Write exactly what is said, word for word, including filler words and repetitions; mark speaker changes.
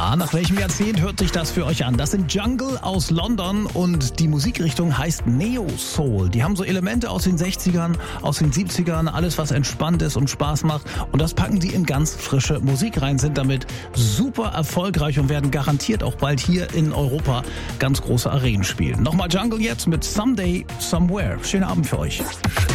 Speaker 1: Ja, nach welchem Jahrzehnt hört sich das für euch an? Das sind Jungle aus London und die Musikrichtung heißt Neo Soul. Die haben so Elemente aus den sechzigern, aus den siebzigern, alles was entspannt ist und Spaß macht. Und das packen die in ganz frische Musik rein, sind damit super erfolgreich und werden garantiert auch bald hier in Europa ganz große Arenen spielen. Nochmal Jungle jetzt mit Someday, Somewhere. Schönen Abend für euch.